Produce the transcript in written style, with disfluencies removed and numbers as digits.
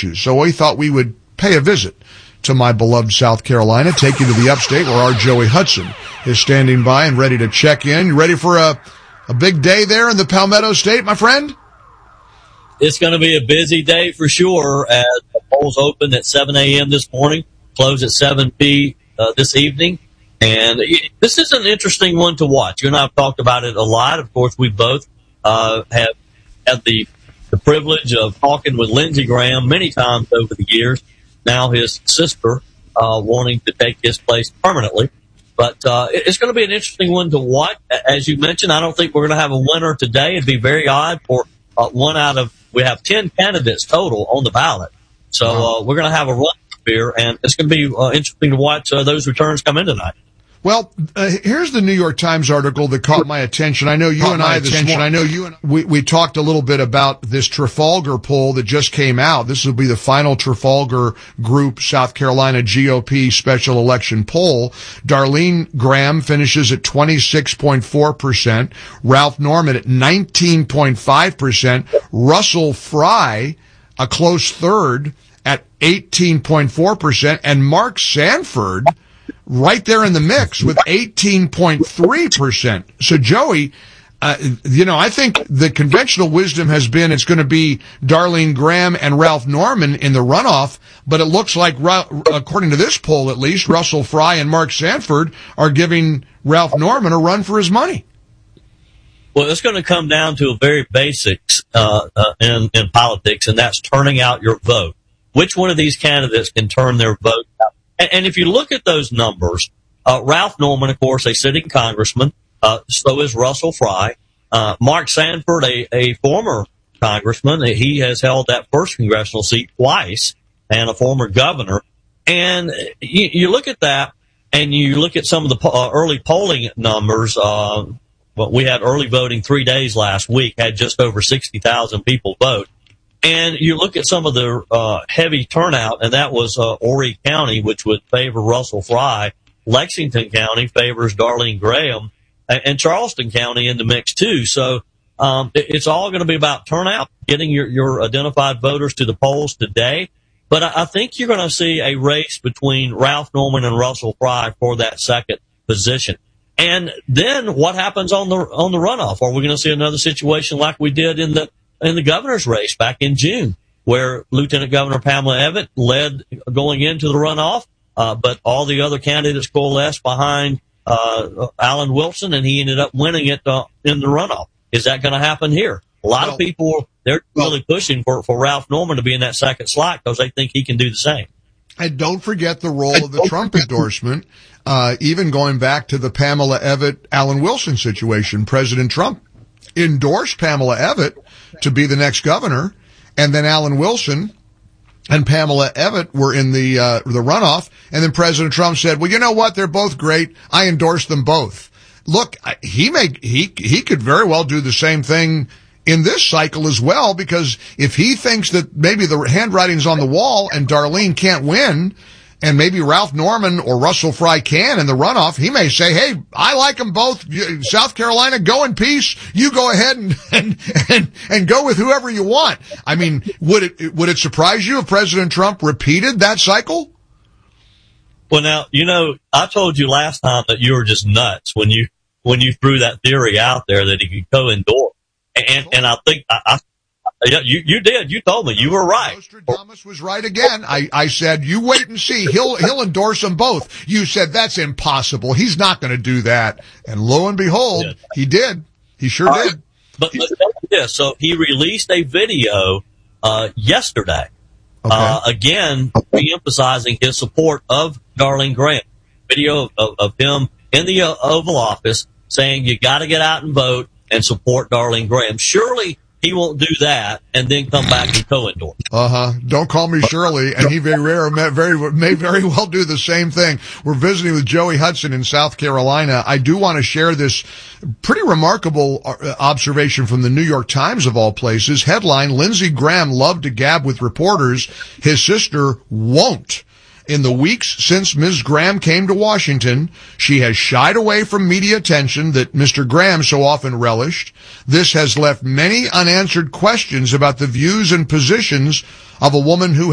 issues. So we thought we would pay a visit to my beloved South Carolina, take you to the upstate where our Joey Hudson is standing by and ready to check in. You ready for a big day there in the Palmetto State, my friend? It's going to be a busy day for sure as the polls open at 7 a.m. this morning, close at 7 p. This evening. And this is an interesting one to watch. You and I have talked about it a lot. Of course, we both have had the privilege of talking with Lindsey Graham many times over the years. Now his sister wanting to take his place permanently. But it's going to be an interesting one to watch. As you mentioned, I don't think we're going to have a winner today. It'd be very odd for we have 10 candidates total on the ballot. So we're going to have a run here, and it's going to be interesting to watch those returns come in tonight. Well, here's the New York Times article that caught my attention. I know you and I this morning, we talked a little bit about this Trafalgar poll that just came out. This will be the final Trafalgar Group South Carolina GOP special election poll. Darlene Graham finishes at 26.4%. Ralph Norman at 19.5%. Russell Fry, a close third, at 18.4%. And Mark Sanford, right there in the mix with 18.3%. So, Joey, I think the conventional wisdom has been it's going to be Darlene Graham and Ralph Norman in the runoff, but it looks like, according to this poll at least, Russell Fry and Mark Sanford are giving Ralph Norman a run for his money. Well, it's going to come down to a very basics in politics, and that's turning out your vote. Which one of these candidates can turn their vote out? And if you look at those numbers, Ralph Norman, of course, a sitting congressman, so is Russell Fry. Mark Sanford, a former congressman, he has held that first congressional seat twice, and a former governor. And you look at that, and you look at some of the early polling numbers. We had early voting 3 days last week, had just over 60,000 people vote. And you look at some of the heavy turnout, and that was Horry County, which would favor Russell Fry. Lexington County favors Darlene Graham, and Charleston County in the mix too. So it's all going to be about turnout, getting your identified voters to the polls today. But I think you're going to see a race between Ralph Norman and Russell Fry for that second position. And then what happens on the runoff? Are we going to see another situation like we did in the governor's race back in June, where Lieutenant Governor Pamela Evette led going into the runoff, but all the other candidates coalesced behind Alan Wilson, and he ended up winning it in the runoff. Is that going to happen here? A lot of people, they're really pushing for Ralph Norman to be in that second slot because they think he can do the same. And don't forget the role of the Trump endorsement, even going back to the Pamela Evette-Alan Wilson situation. President Trump endorsed Pamela Evette to be the next governor, and then Alan Wilson and Pamela Evette were in the runoff, and then President Trump said, well, you know what? They're both great. I endorse them both. Look, he could very well do the same thing in this cycle as well, because if he thinks that maybe the handwriting's on the wall and Darlene can't win, and maybe Ralph Norman or Russell Fry can in the runoff, he may say, hey, I like them both. South Carolina, go in peace. You go ahead and go with whoever you want. I mean, would it surprise you if President Trump repeated that cycle? Well, now, I told you last time that you were just nuts when you threw that theory out there that he could co-endorse. And I think you did. You told me you were right. Nostradamus was right again. I said, you wait and see. He'll endorse them both. You said that's impossible. He's not going to do that. And lo and behold, he did. He sure did. But so he released a video yesterday, again re-emphasizing his support of Darlene Graham. Video of him in the Oval Office saying you got to get out and vote and support Darlene Graham. Surely he won't do that and then come back and co-endorse. Don't call me Shirley. And he may very well do the same thing. We're visiting with Joey Hudson in South Carolina. I do want to share this pretty remarkable observation from the New York Times of all places. Headline, Lindsey Graham loved to gab with reporters. His sister won't. In the weeks since Ms. Graham came to Washington, she has shied away from media attention that Mr. Graham so often relished. This has left many unanswered questions about the views and positions of a woman who